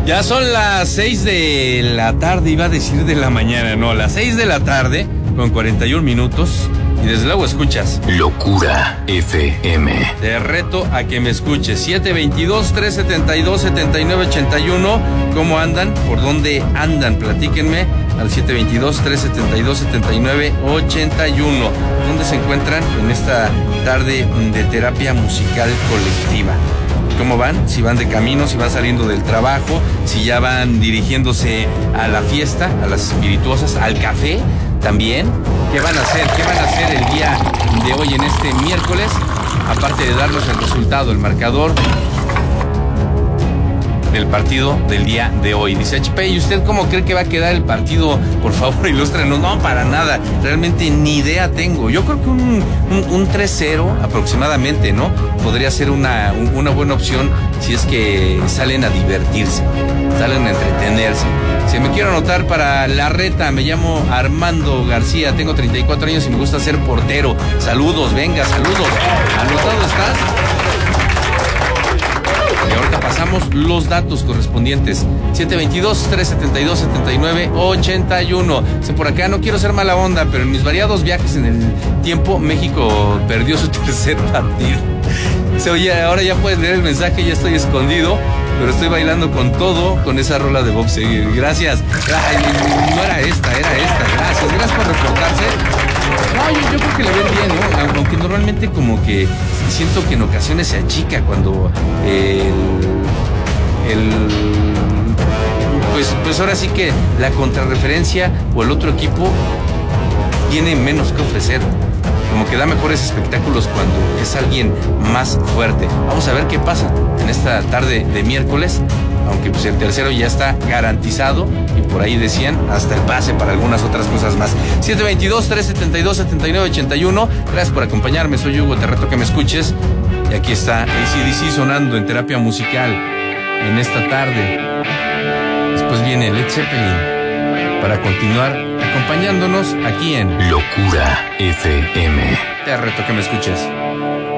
Ya son las 6 de la tarde, iba a decir de la mañana, no, las 6 de la tarde con 41 minutos. Y desde luego escuchas Locura FM. Te reto a que me escuches. 722-372-7981. ¿Cómo andan? ¿Por dónde andan? Platíquenme al 722-372-7981. ¿Dónde se encuentran en esta tarde de terapia musical colectiva? ¿Cómo van? Si van de camino, si van saliendo del trabajo, si ya van dirigiéndose a la fiesta, a las espirituosas, al café también. ¿Qué van a hacer? ¿Qué van a hacer el día de hoy en este miércoles? Aparte de darnos el resultado, el marcador del partido del día de hoy. Dice HP, ¿y usted cómo cree que va a quedar el partido? Por favor, ilústrenos. No, para nada. Realmente ni idea tengo. Yo creo que un 3-0 aproximadamente, ¿no? Podría ser una buena opción si es que salen a divertirse, salen a entretenerse. Si me quiero anotar para la reta, me llamo Armando García, tengo 34 años y me gusta ser portero. Saludos, venga, saludos. ¿Anotado estás? Y ahorita pasamos los datos correspondientes. 722-372-7981. Por acá no quiero ser mala onda, pero en mis variados viajes en el tiempo, México perdió su tercer partido. Oye, ahora ya puedes leer el mensaje, ya estoy escondido, pero estoy bailando con todo, con esa rola de Bob Seger. Gracias. Ay, no era esta. Gracias por reportarse. No, yo creo que le ven bien, ¿no? Aunque normalmente como que siento que en ocasiones se achica cuando pues ahora sí que la contrarreferencia o el otro equipo tiene menos que ofrecer. Como que da mejores espectáculos cuando es alguien más fuerte. Vamos a ver qué pasa en esta tarde de miércoles, aunque pues el tercero ya está garantizado y por ahí decían hasta el pase para algunas otras cosas más. 722-372-7981. Gracias por acompañarme, soy Hugo, te reto que me escuches. Y aquí está AC/DC sonando en terapia musical en esta tarde. Después viene Led Zeppelin para continuar acompañándonos aquí en Locura FM. Te reto que me escuches.